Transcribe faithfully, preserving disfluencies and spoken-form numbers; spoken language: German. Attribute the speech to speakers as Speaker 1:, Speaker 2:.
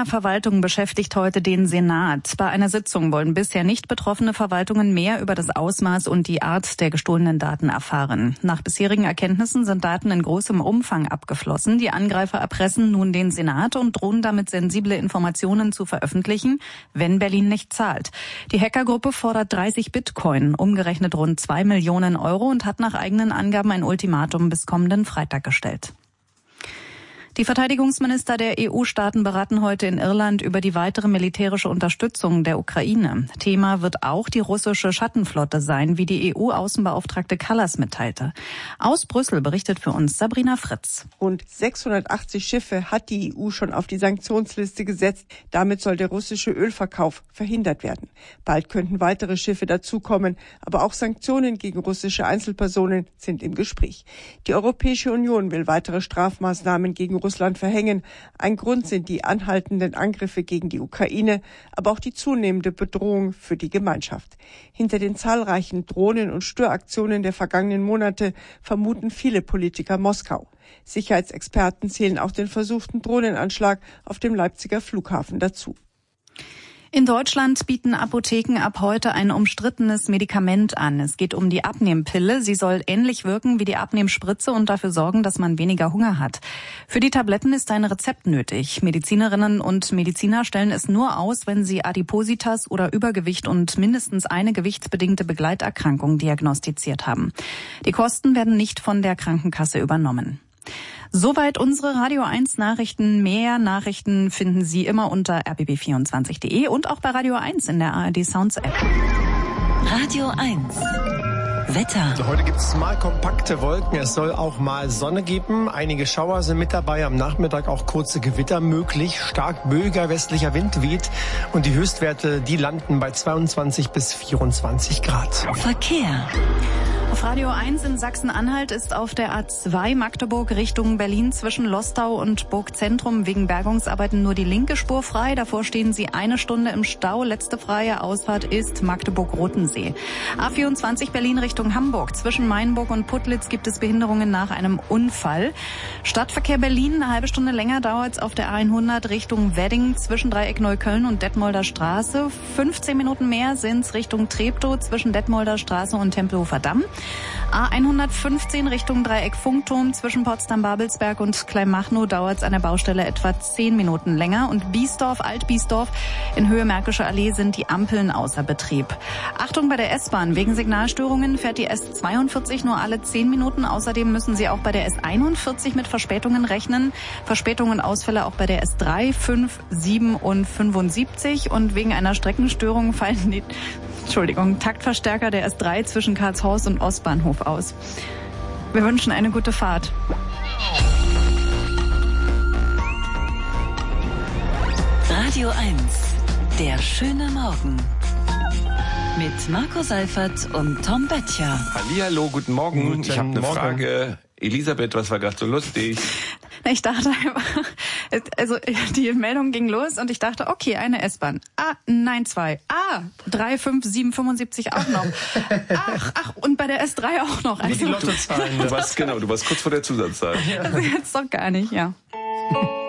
Speaker 1: Berliner Verwaltung beschäftigt heute den Senat. Bei einer Sitzung wollen bisher nicht betroffene Verwaltungen mehr über das Ausmaß und die Art der gestohlenen Daten erfahren. Nach bisherigen Erkenntnissen sind Daten in großem Umfang abgeflossen. Die Angreifer erpressen nun den Senat und drohen damit, sensible Informationen zu veröffentlichen, wenn Berlin nicht zahlt. Die Hackergruppe fordert dreißig Bitcoin, umgerechnet rund zwei Millionen Euro, und hat nach eigenen Angaben ein Ultimatum bis kommenden Freitag gestellt. Die Verteidigungsminister der E U-Staaten beraten heute in Irland über die weitere militärische Unterstützung der Ukraine. Thema wird auch die russische Schattenflotte sein, wie die E U-Außenbeauftragte Kallas mitteilte. Aus Brüssel berichtet für uns Sabrina Fritz.
Speaker 2: Rund sechshundertachtzig Schiffe hat die E U schon auf die Sanktionsliste gesetzt. Damit soll der russische Ölverkauf verhindert werden. Bald könnten weitere Schiffe dazukommen, aber auch Sanktionen gegen russische Einzelpersonen sind im Gespräch. Die Europäische Union will weitere Strafmaßnahmen gegen Russland verhängen. Ein Grund sind die anhaltenden Angriffe gegen die Ukraine, aber auch die zunehmende Bedrohung für die Gemeinschaft. Hinter den zahlreichen Drohnen- und Störaktionen der vergangenen Monate vermuten viele Politiker Moskau. Sicherheitsexperten zählen auch den versuchten Drohnenanschlag auf dem Leipziger Flughafen dazu.
Speaker 1: In Deutschland bieten Apotheken ab heute ein umstrittenes Medikament an. Es geht um die Abnehmpille. Sie soll ähnlich wirken wie die Abnehmspritze und dafür sorgen, dass man weniger Hunger hat. Für die Tabletten ist ein Rezept nötig. Medizinerinnen und Mediziner stellen es nur aus, wenn sie Adipositas oder Übergewicht und mindestens eine gewichtsbedingte Begleiterkrankung diagnostiziert haben. Die Kosten werden nicht von der Krankenkasse übernommen. Soweit unsere Radio eins Nachrichten. Mehr Nachrichten finden Sie immer unter r b b vierundzwanzig punkt de und auch bei Radio eins in der A R D Sounds App.
Speaker 3: Radio eins. Wetter.
Speaker 4: Also heute gibt es mal kompakte Wolken, es soll auch mal Sonne geben. Einige Schauer sind mit dabei, am Nachmittag auch kurze Gewitter möglich. Stark böiger westlicher Wind weht und die Höchstwerte, die landen bei zweiundzwanzig bis vierundzwanzig Grad.
Speaker 3: Verkehr.
Speaker 1: Auf Radio eins in Sachsen-Anhalt ist auf der A zwei Magdeburg Richtung Berlin zwischen Lostau und Burgzentrum wegen Bergungsarbeiten nur die linke Spur frei. Davor stehen Sie eine Stunde im Stau. Letzte freie Ausfahrt ist Magdeburg-Rotensee. A vierundzwanzig Berlin Richtung Hamburg. Zwischen Mainburg und Putlitz gibt es Behinderungen nach einem Unfall. Stadtverkehr Berlin, eine halbe Stunde länger dauert es auf der A hundert Richtung Wedding zwischen Dreieck Neukölln und Detmolder Straße. fünfzehn Minuten mehr sind es Richtung Treptow zwischen Detmolder Straße und Tempelhofer Damm. A hundertfünfzehn Richtung Dreieck Funkturm zwischen Potsdam-Babelsberg und Kleinmachnow dauert es an der Baustelle etwa zehn Minuten länger. Und Biesdorf, Alt-Biesdorf in Höhe Märkische Allee sind die Ampeln außer Betrieb. Achtung bei der S-Bahn, wegen Signalstörungen fährt die S zweiundvierzig nur alle zehn Minuten. Außerdem müssen Sie auch bei der S einundvierzig mit Verspätungen rechnen. Verspätungen und Ausfälle auch bei der S drei, fünf, sieben und fünfundsiebzig. Und wegen einer Streckenstörung fallen die Entschuldigung, Taktverstärker der S drei zwischen Karlshorst und Ostbahnhof aus. Wir wünschen eine gute Fahrt.
Speaker 3: Radio eins, der schöne Morgen. Mit Marco Seifert und Tom Böttcher.
Speaker 5: Hallihallo, guten Morgen.
Speaker 4: Guten
Speaker 5: ich habe eine
Speaker 4: Morgen.
Speaker 5: Frage. Elisabeth, was war gerade so lustig?
Speaker 1: Ich dachte einfach, also die Meldung ging los und ich dachte, okay, eine S-Bahn. Ah, nein, zwei. Ah, drei, fünf, sieben, fünfundsiebzig auch noch. Ach, ach, und bei der S drei auch noch.
Speaker 4: Wie die
Speaker 1: Also,
Speaker 4: Lottozahlen.
Speaker 5: Du warst, genau, du warst kurz vor der Zusatzzahl.
Speaker 1: also jetzt doch gar nicht, ja.